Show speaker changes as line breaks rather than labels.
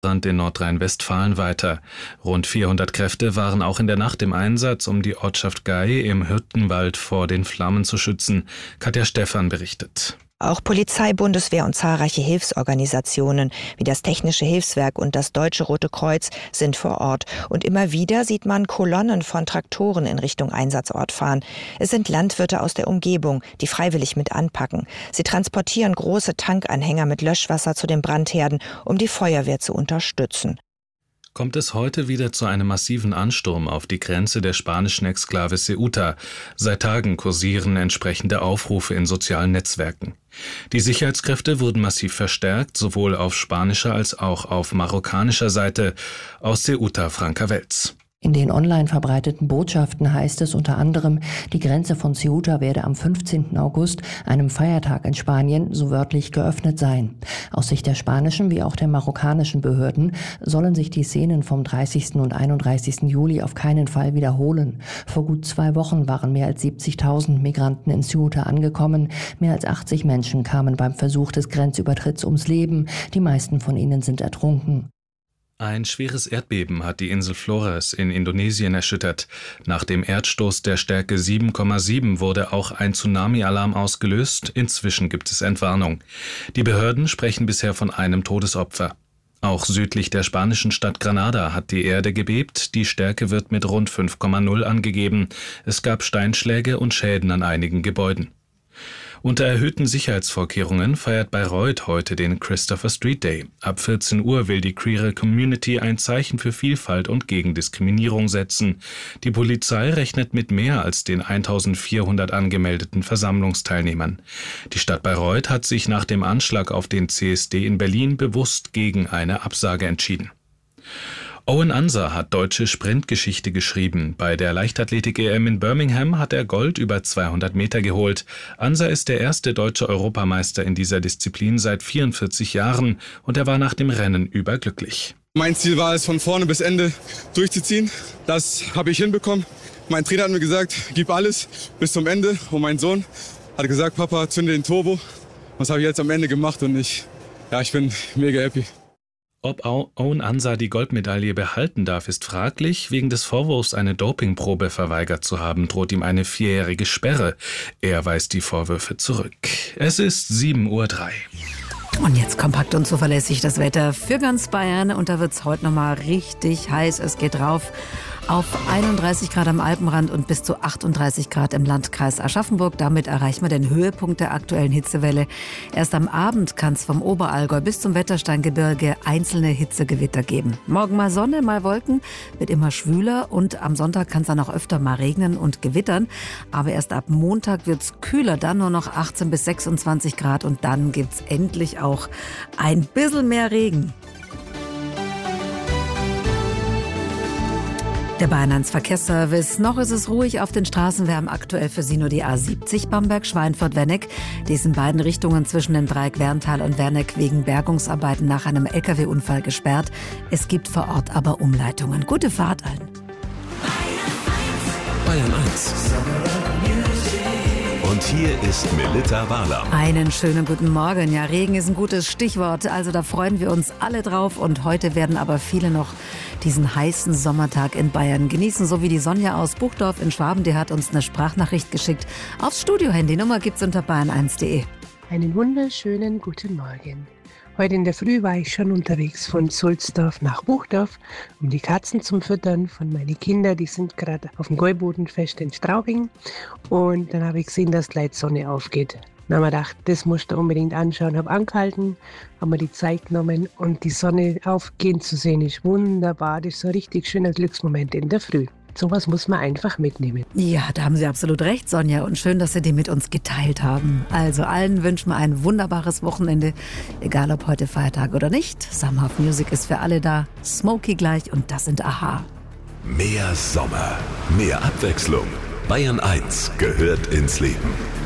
Brand in Nordrhein-Westfalen weiter. Rund 400 Kräfte waren auch in der Nacht im Einsatz, um die Ortschaft Gay im Hürtgenwald vor den Flammen zu schützen. Katja Stephan berichtet.
Auch Polizei, Bundeswehr und zahlreiche Hilfsorganisationen wie das Technische Hilfswerk und das Deutsche Rote Kreuz sind vor Ort. Und immer wieder sieht man Kolonnen von Traktoren in Richtung Einsatzort fahren. Es sind Landwirte aus der Umgebung, die freiwillig mit anpacken. Sie transportieren große Tankanhänger mit Löschwasser zu den Brandherden, um die Feuerwehr zu unterstützen.
Kommt es heute wieder zu einem massiven Ansturm auf die Grenze der spanischen Exklave Ceuta. Seit Tagen kursieren entsprechende Aufrufe in sozialen Netzwerken. Die Sicherheitskräfte wurden massiv verstärkt, sowohl auf spanischer als auch auf marokkanischer Seite. Aus Ceuta, Franka Welz.
In den online verbreiteten Botschaften heißt es unter anderem, die Grenze von Ceuta werde am 15. August, einem Feiertag in Spanien, so wörtlich geöffnet sein. Aus Sicht der spanischen wie auch der marokkanischen Behörden sollen sich die Szenen vom 30. und 31. Juli auf keinen Fall wiederholen. Vor gut 2 Wochen waren mehr als 70.000 Migranten in Ceuta angekommen. Mehr als 80 Menschen kamen beim Versuch des Grenzübertritts ums Leben. Die meisten von ihnen sind ertrunken.
Ein schweres Erdbeben hat die Insel Flores in Indonesien erschüttert. Nach dem Erdstoß der Stärke 7,7 wurde auch ein Tsunami-Alarm ausgelöst. Inzwischen gibt es Entwarnung. Die Behörden sprechen bisher von einem Todesopfer. Auch südlich der spanischen Stadt Granada hat die Erde gebebt. Die Stärke wird mit rund 5,0 angegeben. Es gab Steinschläge und Schäden an einigen Gebäuden. Unter erhöhten Sicherheitsvorkehrungen feiert Bayreuth heute den Christopher Street Day. Ab 14 Uhr will die queere Community ein Zeichen für Vielfalt und gegen Diskriminierung setzen. Die Polizei rechnet mit mehr als den 1400 angemeldeten Versammlungsteilnehmern. Die Stadt Bayreuth hat sich nach dem Anschlag auf den CSD in Berlin bewusst gegen eine Absage entschieden. Owen Anser hat deutsche Sprintgeschichte geschrieben. Bei der Leichtathletik-EM in Birmingham hat er Gold über 200 Meter geholt. Anser ist der erste deutsche Europameister in dieser Disziplin seit 44 Jahren und er war nach dem Rennen überglücklich.
Mein Ziel war es, von vorne bis Ende durchzuziehen. Das habe ich hinbekommen. Mein Trainer hat mir gesagt, gib alles bis zum Ende. Und mein Sohn hat gesagt, Papa, zünde den Turbo. Das habe ich jetzt am Ende gemacht und ich bin mega happy.
Ob Owen Anser die Goldmedaille behalten darf, ist fraglich. Wegen des Vorwurfs, eine Dopingprobe verweigert zu haben, droht ihm eine 4-jährige Sperre. Er weist die Vorwürfe zurück. Es ist 7:03 Uhr.
Und jetzt kompakt und zuverlässig das Wetter für ganz Bayern. Und da wird es heute nochmal richtig heiß. Es geht rauf auf 31 Grad am Alpenrand und bis zu 38 Grad im Landkreis Aschaffenburg. Damit erreichen wir den Höhepunkt der aktuellen Hitzewelle. Erst am Abend kann es vom Oberallgäu bis zum Wettersteingebirge einzelne Hitzegewitter geben. Morgen mal Sonne, mal Wolken, wird immer schwüler und am Sonntag kann es dann auch öfter mal regnen und gewittern. Aber erst ab Montag wird es kühler, dann nur noch 18 bis 26 Grad und dann gibt es endlich auch ein bisschen mehr Regen. Der Bayern 1 Verkehrsservice. Noch ist es ruhig auf den Straßen. Wir haben aktuell für Sie nur die A70 Bamberg-Schweinfurt-Wenneck. Die ist in beiden Richtungen zwischen dem Dreieck Werntal und Werneck wegen Bergungsarbeiten nach einem LKW-Unfall gesperrt. Es gibt vor Ort aber Umleitungen. Gute Fahrt allen.
Bayern 1. Und hier ist Melitta Wahler.
Einen schönen guten Morgen. Ja, Regen ist ein gutes Stichwort. Also da freuen wir uns alle drauf. Und heute werden aber viele noch diesen heißen Sommertag in Bayern genießen. So wie die Sonja aus Buchdorf in Schwaben. Die hat uns eine Sprachnachricht geschickt. Aufs Studiohandy. Nummer gibt's unter bayern1.de.
Einen wunderschönen guten Morgen. Heute in der Früh war ich schon unterwegs von Sulzdorf nach Buchdorf, um die Katzen zum Füttern von meinen Kindern. Die sind gerade auf dem Gäubodenfest in Straubing. Und dann habe ich gesehen, dass gleich die Sonne aufgeht. Dann habe ich gedacht, das musst du unbedingt anschauen. Habe angehalten, habe mir die Zeit genommen und die Sonne aufgehen zu sehen ist wunderbar. Das ist so ein richtig schöner Glücksmoment in der Früh. Sowas muss man einfach mitnehmen.
Ja, da haben Sie absolut recht, Sonja. Und schön, dass Sie die mit uns geteilt haben. Also allen wünschen wir ein wunderbares Wochenende. Egal ob heute Feiertag oder nicht. Summer of Music ist für alle da. Smokey gleich und das sind Aha.
Mehr Sommer, mehr Abwechslung. Bayern 1 gehört ins Leben.